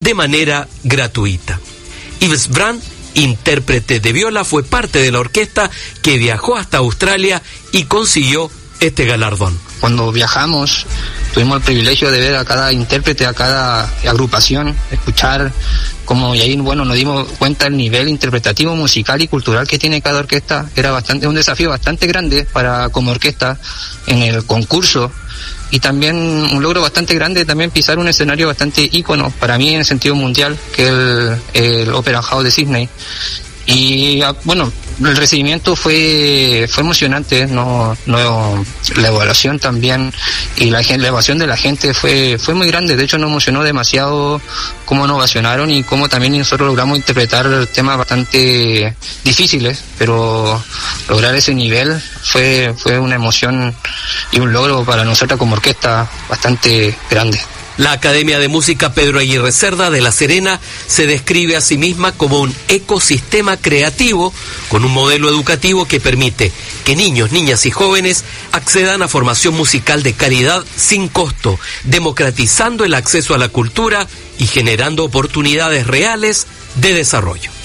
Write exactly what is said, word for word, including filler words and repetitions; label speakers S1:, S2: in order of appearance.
S1: de manera gratuita. Yves Brand, intérprete de viola, fue parte de la orquesta que viajó hasta Australia y consiguió este galardón.
S2: Cuando viajamos, tuvimos el privilegio de ver a cada intérprete, a cada agrupación, escuchar cómo, y ahí, bueno, nos dimos cuenta del nivel interpretativo, musical y cultural que tiene cada orquesta. Era bastante, un desafío bastante grande para, como orquesta, en el concurso, y también un logro bastante grande también pisar un escenario bastante ícono para mí en el sentido mundial, que es el, el Opera House de Sydney. Y bueno, el recibimiento fue fue emocionante, no no la evaluación también, y la, la evaluación de la gente fue fue muy grande. De hecho, nos emocionó demasiado cómo nos ovacionaron y cómo también nosotros logramos interpretar temas bastante difíciles, pero lograr ese nivel fue fue una emoción y un logro para nosotros como orquesta bastante grande.
S1: La Academia de Música Pedro Aguirre Cerda de La Serena se describe a sí misma como un ecosistema creativo con un modelo educativo que permite que niños, niñas y jóvenes accedan a formación musical de calidad sin costo, democratizando el acceso a la cultura y generando oportunidades reales de desarrollo.